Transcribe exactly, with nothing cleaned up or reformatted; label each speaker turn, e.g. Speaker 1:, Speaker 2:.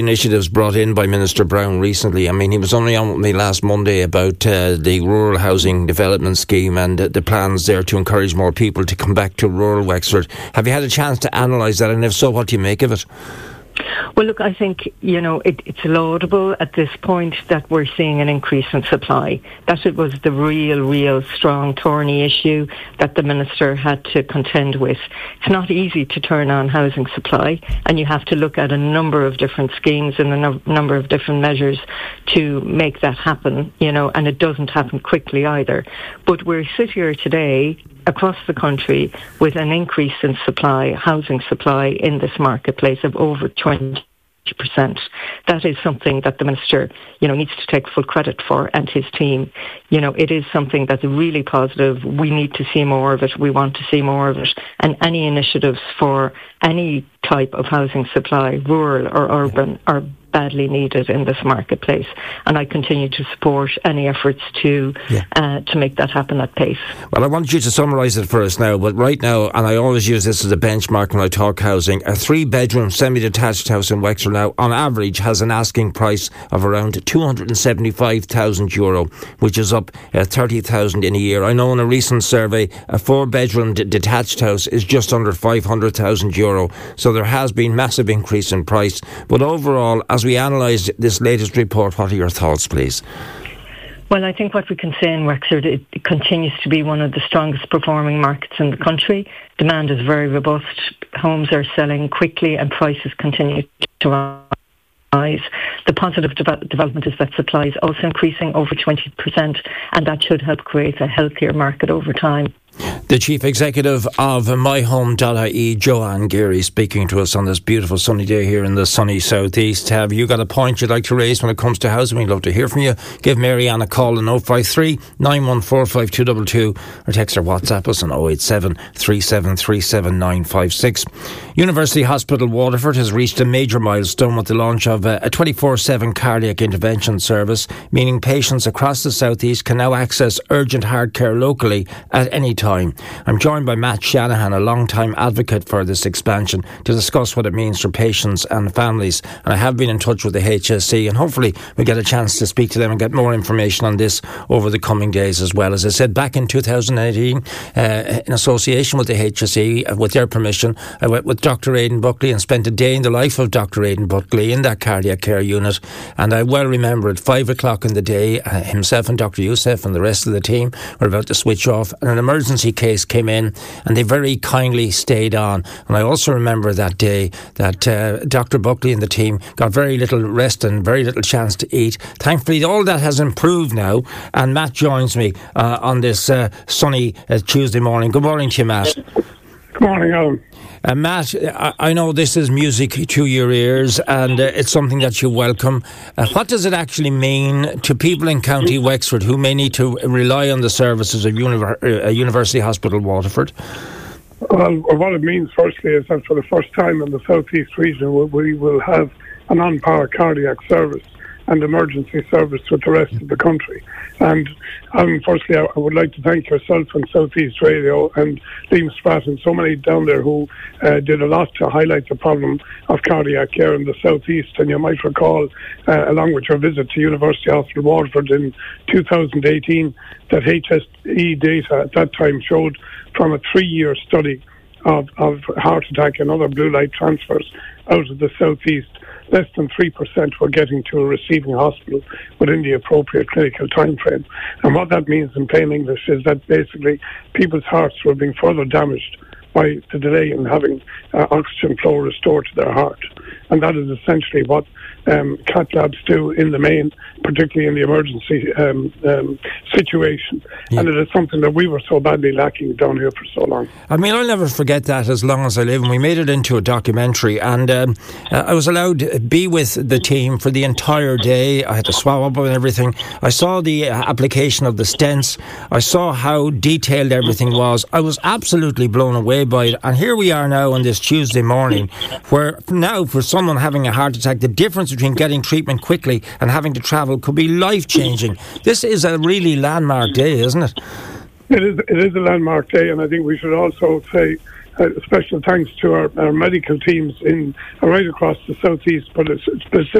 Speaker 1: initiatives brought in by Minister Brown recently. I mean, he was only on with me last Monday about uh, the rural housing development scheme and uh, the plans there to encourage more people to come back to rural Wexford. Have you had a chance to analyse that, and if so, what do you make of it?
Speaker 2: Well, look, I think, you know, it, it's laudable at this point that we're seeing an increase in supply. That it was the real, real strong, thorny issue that the Minister had to contend with. It's not easy to turn on housing supply, and you have to look at a number of different schemes and a no- number of different measures to make that happen, you know, and it doesn't happen quickly either. But we sit here today across the country with an increase in supply, housing supply in this marketplace of over twenty percent. That is something that the Minister, you know, needs to take full credit for, and his team. You know, it is something that's really positive. We need to see more of it. We want to see more of it. And any initiatives for any type of housing supply, rural or urban, are badly needed in this marketplace, and I continue to support any efforts to yeah. uh, to make that happen at pace.
Speaker 1: Well, I want you to summarise it for us now, but right now, and I always use this as a benchmark when I talk housing, a three-bedroom semi-detached house in Wexford now, on average, has an asking price of around two hundred seventy-five thousand euro, which is up uh, thirty thousand in a year. I know in a recent survey, a four-bedroom d- detached house is just under five hundred thousand euro, so there has been massive increase in price. But overall, as we analyse this latest report, what are your thoughts, please?
Speaker 2: Well, I think what we can say in Wexford, it, it continues to be one of the strongest performing markets in the country. Demand is very robust. Homes are selling quickly and prices continue to rise. The positive de- development is that supply is also increasing over twenty percent, and that should help create a healthier market over time.
Speaker 1: The Chief Executive of my home dot I E, Joanne Geary, speaking to us on this beautiful sunny day here in the sunny southeast. Have you got a point you'd like to raise when it comes to housing? We'd love to hear from you. Give Marianne a call on oh five three, nine one four, five two two two or text or WhatsApp us on oh eight seven, three seven three seven, nine five six. University Hospital Waterford has reached a major milestone with the launch of a twenty-four seven cardiac intervention service, meaning patients across the southeast can now access urgent heart care locally at any time. I'm joined by Matt Shanahan, a long-time advocate for this expansion, to discuss what it means for patients and families. And I have been in touch with the H S E, and hopefully we get a chance to speak to them and get more information on this over the coming days as well. As I said, back in two thousand eighteen, uh, in association with the H S E, uh, with their permission, I went with Doctor Aidan Buckley and spent a day in the life of Doctor Aidan Buckley in that cardiac care unit. And I well remember at five o'clock in the day, uh, himself and Doctor Youssef and the rest of the team were about to switch off, and an emergency case came in, and they very kindly stayed on. And I also remember that day that uh, Doctor Buckley and the team got very little rest and very little chance to eat. Thankfully, all that has improved now, and Matt joins me uh, on this uh, sunny uh, Tuesday morning. Good morning to you, Matt.
Speaker 3: Good morning, Alan.
Speaker 1: Uh, Matt, I, I know this is music to your ears, and uh, it's something that you welcome. Uh, what does it actually mean to people in County Wexford who may need to rely on the services of Univer- uh, University Hospital Waterford?
Speaker 3: Well, what it means, firstly, is that for the first time in the southeast region, we will have an on-par cardiac service and emergency service with the rest of the country. And um, firstly, I would like to thank yourself and Southeast Radio and Liam Spratt and so many down there who uh, did a lot to highlight the problem of cardiac care in the southeast. And you might recall, uh, along with your visit to University Hospital Waterford in two thousand eighteen, that H S E data at that time showed from a three-year study of, of heart attack and other blue light transfers out of the southeast, less than three percent were getting to a receiving hospital within the appropriate clinical time frame. And what that means in plain English is that basically people's hearts were being further damaged by the delay in having uh, oxygen flow restored to their heart. And that is essentially what um, cath labs do in the main, particularly in the emergency um, um, situation. Yeah. And it is something that we were so badly lacking down here for so long.
Speaker 1: I mean, I'll never forget that as long as I live. And we made it into a documentary, and um, uh, I was allowed to be with the team for the entire day. I had to swab up and everything. I saw the uh, application of the stents. I saw how detailed everything was. I was absolutely blown away by it. And here we are now on this Tuesday morning, where now for someone having a heart attack, the difference between getting treatment quickly and having to travel could be life-changing. This is a really landmark day, isn't it?
Speaker 3: It is. It is a landmark day, and I think we should also say uh, special thanks to our, our medical teams in uh, right across the southeast, but it's specifically